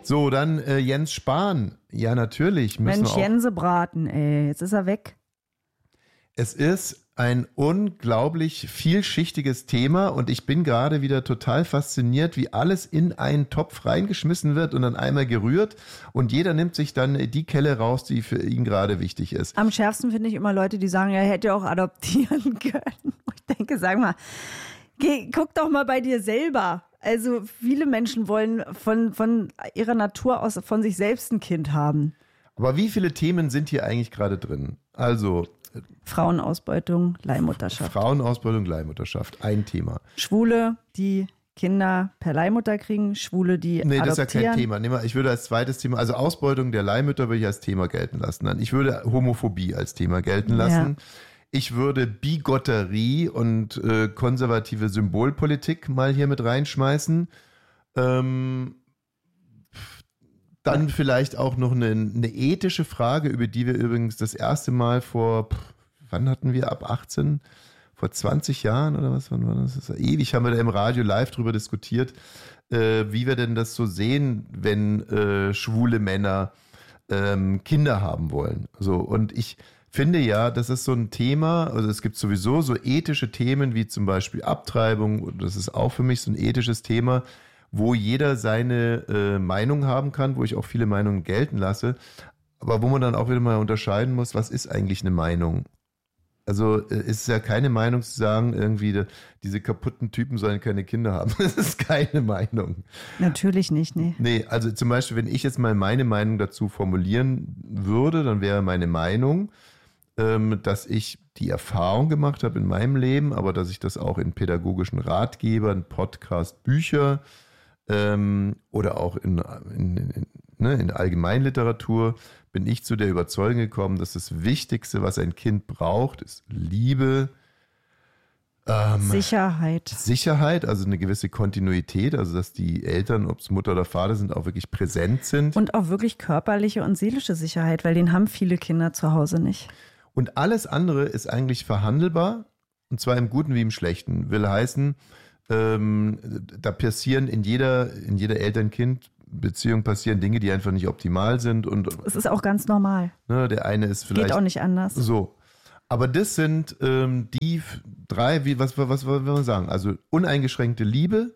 So, dann Jens Spahn. Ja, natürlich. Mensch, Jensebraten, ey, jetzt ist er weg. Es ist ein unglaublich vielschichtiges Thema und ich bin gerade wieder total fasziniert, wie alles in einen Topf reingeschmissen wird und dann einmal gerührt und jeder nimmt sich dann die Kelle raus, die für ihn gerade wichtig ist. Am schärfsten finde ich immer Leute, die sagen, er hätte auch adoptieren können. Ich denke, sag mal, guck doch mal bei dir selber. Also viele Menschen wollen von ihrer Natur aus von sich selbst ein Kind haben. Aber wie viele Themen sind hier eigentlich gerade drin? Also Frauenausbeutung, Leihmutterschaft. Frauenausbeutung, Leihmutterschaft, ein Thema. Schwule, die Kinder per Leihmutter kriegen, Schwule, die adoptieren. Das ist ja kein Thema. Ich würde als zweites Thema, also Ausbeutung der Leihmütter würde ich als Thema gelten lassen. Ich würde Homophobie als Thema gelten lassen. Ja. Ich würde Bigotterie und konservative Symbolpolitik mal hier mit reinschmeißen. Dann vielleicht auch noch eine ethische Frage, über die wir übrigens das erste Mal wann hatten wir, ab 18? Vor 20 Jahren oder was? Wann war das? Das ist ewig, haben wir da im Radio live drüber diskutiert, wie wir denn das so sehen, wenn schwule Männer Kinder haben wollen. So, und ich finde ja, das ist so ein Thema, also es gibt sowieso so ethische Themen wie zum Beispiel Abtreibung, das ist auch für mich so ein ethisches Thema, wo jeder seine Meinung haben kann, wo ich auch viele Meinungen gelten lasse, aber wo man dann auch wieder mal unterscheiden muss, was ist eigentlich eine Meinung? Also ist ja keine Meinung zu sagen, irgendwie diese kaputten Typen sollen keine Kinder haben. Das ist keine Meinung. Natürlich nicht, nee. Nee, also zum Beispiel, wenn ich jetzt mal meine Meinung dazu formulieren würde, dann wäre meine Meinung, dass ich die Erfahrung gemacht habe in meinem Leben, aber dass ich das auch in pädagogischen Ratgebern, Podcast, Bücher oder auch in Allgemeinliteratur bin ich zu der Überzeugung gekommen, dass das Wichtigste, was ein Kind braucht, ist Liebe, Sicherheit. Sicherheit, also eine gewisse Kontinuität, also dass die Eltern, ob es Mutter oder Vater sind, auch wirklich präsent sind. Und auch wirklich körperliche und seelische Sicherheit, weil den haben viele Kinder zu Hause nicht. Und alles andere ist eigentlich verhandelbar, und zwar im Guten wie im Schlechten. Will heißen, da passieren in jeder Eltern-Kind-Beziehung passieren Dinge, die einfach nicht optimal sind. Und es ist auch ganz normal. Ne, der eine ist vielleicht... Geht auch nicht anders. So. Aber das sind die drei, was will man sagen? Also uneingeschränkte Liebe,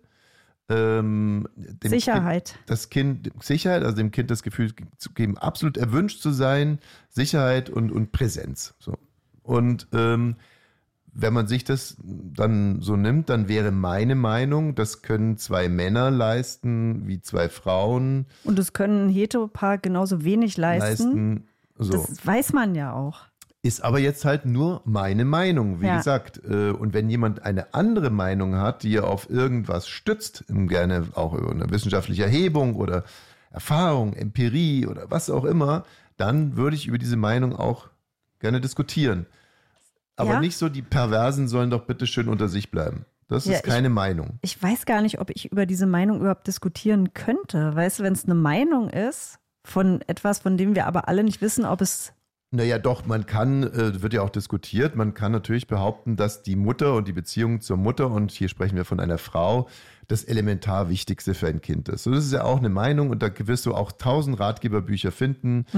Sicherheit. Sicherheit, also dem Kind das Gefühl zu geben, absolut erwünscht zu sein, Sicherheit und Präsenz. So. Und wenn man sich das dann so nimmt, dann wäre meine Meinung, das können zwei Männer leisten wie zwei Frauen. Und das können ein Heteropaar genauso wenig leisten. So. Das weiß man ja auch. Ist aber jetzt halt nur meine Meinung, wie gesagt. Und wenn jemand eine andere Meinung hat, die er auf irgendwas stützt, gerne auch über eine wissenschaftliche Erhebung oder Erfahrung, Empirie oder was auch immer, dann würde ich über diese Meinung auch gerne diskutieren. Aber nicht so, die Perversen sollen doch bitte schön unter sich bleiben. Das ist keine Meinung. Ich weiß gar nicht, ob ich über diese Meinung überhaupt diskutieren könnte. Weißt du, wenn es eine Meinung ist von etwas, von dem wir aber alle nicht wissen, ob es... Naja, doch, man kann, wird ja auch diskutiert, man kann natürlich behaupten, dass die Mutter und die Beziehung zur Mutter, und hier sprechen wir von einer Frau, das elementar Wichtigste für ein Kind ist. So, das ist ja auch eine Meinung und da wirst du auch 1000 Ratgeberbücher finden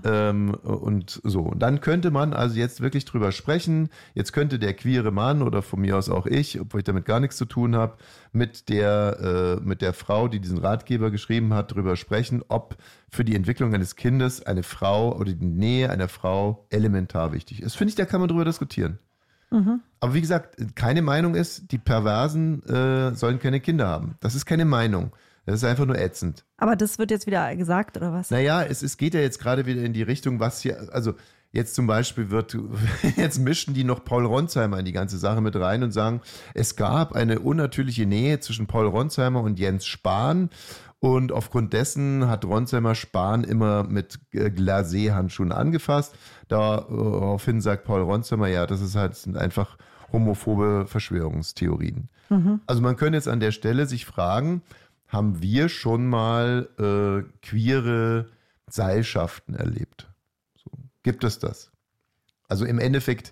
und so. Und dann könnte man also jetzt wirklich drüber sprechen, jetzt könnte der queere Mann oder von mir aus auch ich, obwohl ich damit gar nichts zu tun habe, mit der Frau, die diesen Ratgeber geschrieben hat, drüber sprechen, ob für die Entwicklung eines Kindes eine Frau oder die Nähe einer Frau elementar wichtig ist. Finde ich, da kann man drüber diskutieren. Aber wie gesagt, keine Meinung ist, die Perversen sollen keine Kinder haben. Das ist keine Meinung. Das ist einfach nur ätzend. Aber das wird jetzt wieder gesagt, oder was? Naja, es geht ja jetzt gerade wieder in die Richtung, was hier, also jetzt zum Beispiel jetzt mischen die noch Paul Ronsheimer in die ganze Sache mit rein und sagen, es gab eine unnatürliche Nähe zwischen Paul Ronsheimer und Jens Spahn. Und aufgrund dessen hat Ronsheimer Spahn immer mit Glacé-Handschuhen angefasst. Daraufhin sagt Paul Ronsheimer, ja, sind einfach homophobe Verschwörungstheorien. Also man könnte jetzt an der Stelle sich fragen, haben wir schon mal queere Seilschaften erlebt? So, gibt es das? Also im Endeffekt...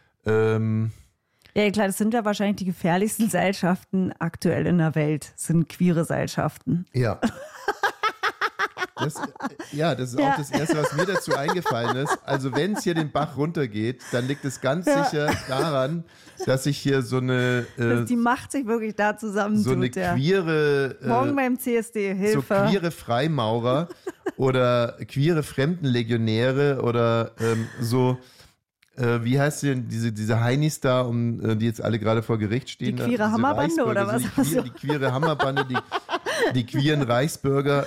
Ja, klar, das sind ja wahrscheinlich die gefährlichsten Seilschaften aktuell in der Welt, sind queere Seilschaften. Ja. Das ist auch das Erste, was mir dazu eingefallen ist. Also wenn es hier den Bach runtergeht, dann liegt es ganz sicher daran, dass ich hier so eine... dass die Macht sich wirklich da zusammentut. So eine queere... Morgen beim CSD, Hilfe. So queere Freimaurer oder queere Fremdenlegionäre oder wie heißt denn diese Heinis da, die jetzt alle gerade vor Gericht stehen? Die queere Hammerbande oder was? Die queere Hammerbande, die queeren Reichsbürger.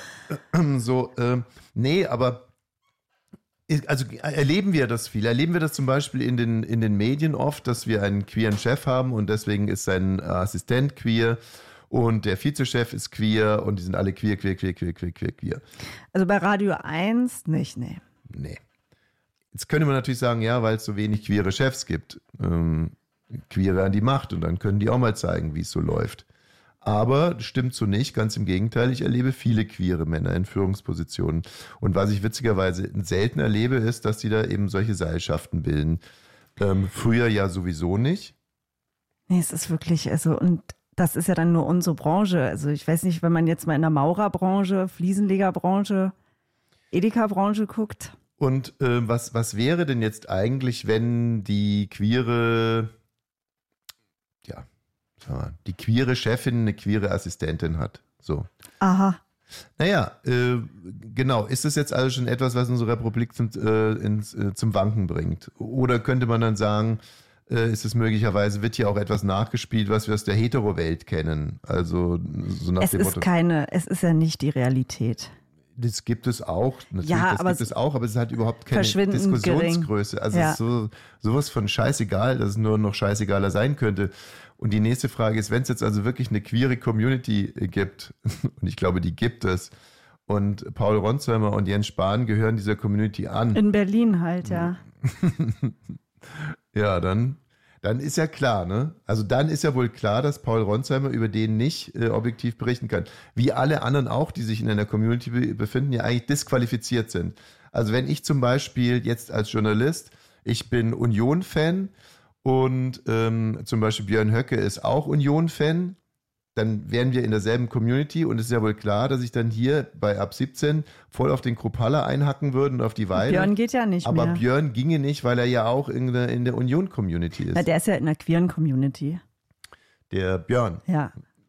Nee, aber also erleben wir das viel. Erleben wir das zum Beispiel in den Medien oft, dass wir einen queeren Chef haben und deswegen ist sein Assistent queer und der Vizechef ist queer und die sind alle queer. Also bei Radio 1 nicht, nee. Nee. Jetzt könnte man natürlich sagen, ja, weil es so wenig queere Chefs gibt, Queere an die Macht und dann können die auch mal zeigen, wie es so läuft. Aber das stimmt so nicht, ganz im Gegenteil, ich erlebe viele queere Männer in Führungspositionen. Und was ich witzigerweise selten erlebe, ist, dass die da eben solche Seilschaften bilden. Früher ja sowieso nicht. Nee, es ist wirklich, und das ist ja dann nur unsere Branche. Also ich weiß nicht, wenn man jetzt mal in der Maurerbranche, Fliesenlegerbranche, Edeka-Branche guckt. Und was wäre denn jetzt eigentlich, wenn die queere Chefin eine queere Assistentin hat? So. Aha. Naja, genau. Ist das jetzt also schon etwas, was unsere Republik zum Wanken bringt? Oder könnte man dann sagen, ist es möglicherweise, wird hier auch etwas nachgespielt, was wir aus der Hetero-Welt kennen? Also so nach dem Motto. Es ist ja nicht die Realität. Das gibt es auch, natürlich, ja, aber es ist halt überhaupt keine Diskussionsgröße. Gering. Also es ist sowas von scheißegal, dass es nur noch scheißegaler sein könnte. Und die nächste Frage ist, wenn es jetzt also wirklich eine queere Community gibt, und ich glaube, die gibt es, und Paul Ronsheimer und Jens Spahn gehören dieser Community an. In Berlin halt, ja. Ja, dann ist ja klar, ne? Also dann ist ja wohl klar, dass Paul Ronsheimer über den nicht objektiv berichten kann. Wie alle anderen auch, die sich in einer Community befinden, ja eigentlich disqualifiziert sind. Also wenn ich zum Beispiel jetzt als Journalist, ich bin Union-Fan und zum Beispiel Björn Höcke ist auch Union-Fan, dann wären wir in derselben Community und es ist ja wohl klar, dass ich dann hier bei Ab 17 voll auf den Kruppalla einhacken würde und auf die Weide. Björn geht ja nicht aber mehr. Aber Björn ginge nicht, weil er ja auch in der Union-Community ist. Na, der ist ja in der queeren Community. Der Björn. Ja.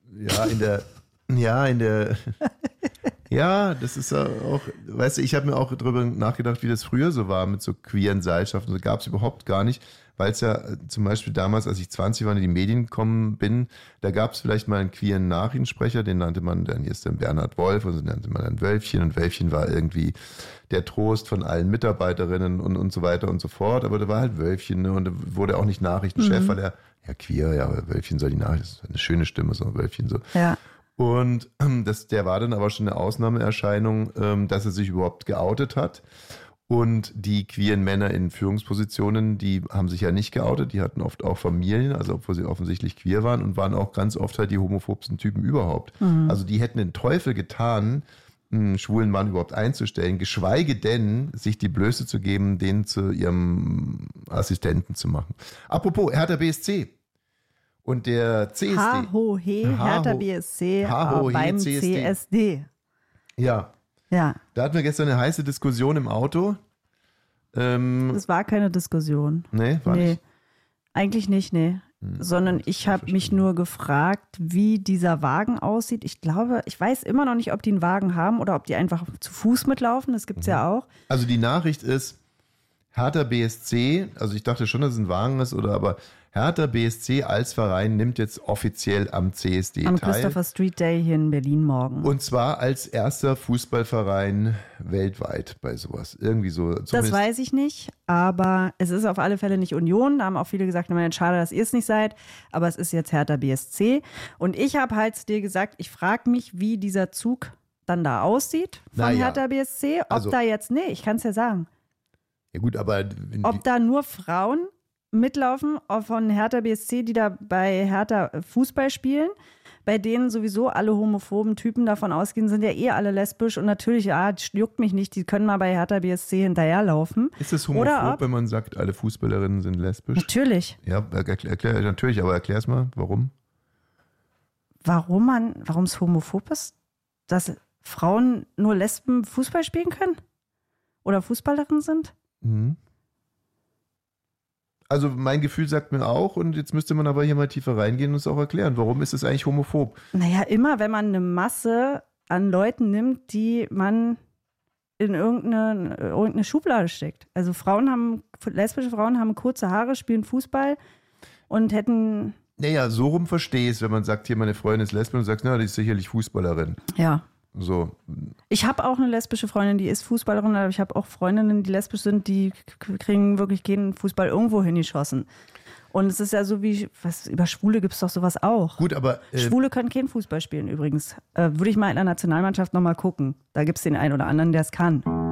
Ja, das ist auch, weißt du, ich habe mir auch darüber nachgedacht, wie das früher so war mit so queeren Seilschaften. Das gab es überhaupt gar nicht, weil es ja zum Beispiel damals, als ich 20 war und in die Medien gekommen bin, da gab es vielleicht mal einen queeren Nachrichtensprecher, den nannte man dann, hier ist der Bernhard Wolf, und den nannte man dann Wölfchen und Wölfchen war irgendwie der Trost von allen Mitarbeiterinnen und so weiter und so fort, aber da war halt Wölfchen, ne, und wurde auch nicht Nachrichtenchef, weil er, ja queer, ja, aber Wölfchen soll die Nachricht, das ist eine schöne Stimme, so ein Wölfchen so. Ja. Und der war dann aber schon eine Ausnahmeerscheinung, dass er sich überhaupt geoutet hat. Und die queeren Männer in Führungspositionen, die haben sich ja nicht geoutet, die hatten oft auch Familien, also obwohl sie offensichtlich queer waren und waren auch ganz oft halt die homophobsten Typen überhaupt. Mhm. Also die hätten den Teufel getan, einen schwulen Mann überhaupt einzustellen, geschweige denn, sich die Blöße zu geben, den zu ihrem Assistenten zu machen. Apropos Hertha BSC. Und der CSD. Hertha BSC beim CSD. Ja. Ja. Da hatten wir gestern eine heiße Diskussion im Auto. Das war keine Diskussion. Nee, war nicht? Eigentlich nicht, nee. Sondern ich habe mich nur gefragt, wie dieser Wagen aussieht. Ich glaube, ich weiß immer noch nicht, ob die einen Wagen haben oder ob die einfach zu Fuß mitlaufen. Das gibt es ja auch. Also die Nachricht ist, Hertha BSC, also ich dachte schon, dass es ein Wagen ist, aber Hertha BSC als Verein nimmt jetzt offiziell am CSD teil. Am Christopher Street Day hier in Berlin morgen. Und zwar als erster Fußballverein weltweit bei sowas. Irgendwie so. Das weiß ich nicht, aber es ist auf alle Fälle nicht Union. Da haben auch viele gesagt, schade, dass ihr es nicht seid. Aber es ist jetzt Hertha BSC. Und ich habe halt zu dir gesagt, ich frage mich, wie dieser Zug dann da aussieht von Hertha BSC. Ob da jetzt, ich kann es ja sagen. Ja gut, aber ob da nur Frauen mitlaufen von Hertha BSC, die da bei Hertha Fußball spielen, bei denen sowieso alle homophoben Typen davon ausgehen, sind ja alle lesbisch und natürlich, juckt mich nicht, die können mal bei Hertha BSC hinterherlaufen. Ist es homophob, wenn man sagt, alle Fußballerinnen sind lesbisch? Natürlich. Ja, natürlich, aber erklär es mal, warum? Warum es homophob ist? Das Frauen nur Lesben Fußball spielen können? Oder Fußballerinnen sind? Mhm. Also mein Gefühl sagt mir auch, und jetzt müsste man aber hier mal tiefer reingehen und es auch erklären, warum ist es eigentlich homophob? Naja, immer wenn man eine Masse an Leuten nimmt, die man in irgendeine Schublade steckt. Also lesbische Frauen haben kurze Haare, spielen Fußball und hätten... Naja, so rum verstehe ich es, wenn man sagt, hier meine Freundin ist Lesbin und sagt, na, die ist sicherlich Fußballerin. Ja. So. Ich habe auch eine lesbische Freundin, die ist Fußballerin, aber ich habe auch Freundinnen, die lesbisch sind, die kriegen wirklich keinen Fußball irgendwo hingeschossen. Und es ist ja so wie, über Schwule gibt es doch sowas auch. Gut, aber... Schwule können keinen Fußball spielen übrigens. Würde ich mal in der Nationalmannschaft nochmal gucken. Da gibt es den einen oder anderen, der es kann.